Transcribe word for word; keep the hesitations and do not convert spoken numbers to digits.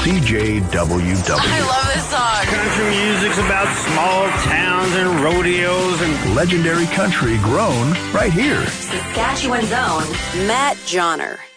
C J W W. I love this song. Country music's about small towns and rodeos and legendary country grown right here. Saskatchewan's own Matt Johnner.